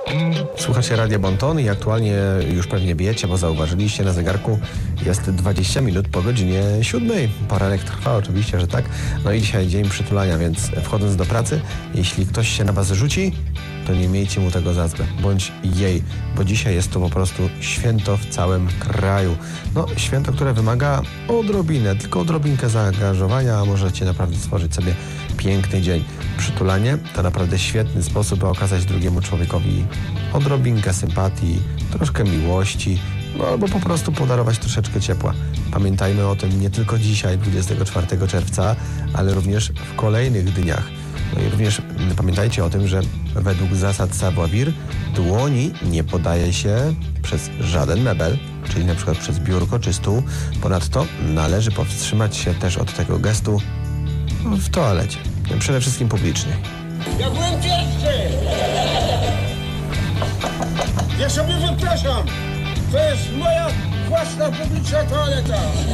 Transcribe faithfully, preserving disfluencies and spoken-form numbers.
Słuchacie Radia Bonton i aktualnie już pewnie wiecie, bo zauważyliście na zegarku, jest dwadzieścia minut po godzinie siódmej. Poranek trwa, oczywiście, że tak. No i dzisiaj dzień przytulania, więc wchodząc do pracy, jeśli ktoś się na was rzuci, to nie miejcie mu tego za złe, bądź jej, bo dzisiaj jest to po prostu święto w całym kraju. No, święto, które wymaga odrobinę, tylko odrobinkę zaangażowania, a możecie naprawdę stworzyć sobie piękny dzień. Przytulanie to naprawdę świetny sposób, by okazać drugiemu człowiekowi odrobinkę sympatii, troszkę miłości, no albo po prostu podarować troszeczkę ciepła. Pamiętajmy o tym nie tylko dzisiaj, dwudziestego czwartego czerwca, ale również w kolejnych dniach. No i również pamiętajcie o tym, że według zasad savoir dłoni nie podaje się przez żaden mebel, czyli na przykład przez biurko czy stół. Ponadto należy powstrzymać się też od tego gestu w toalecie, przede wszystkim publicznej. Ja byłem pierwszy! Ja sobie wypraszam! To jest moja własna publiczna toaleta!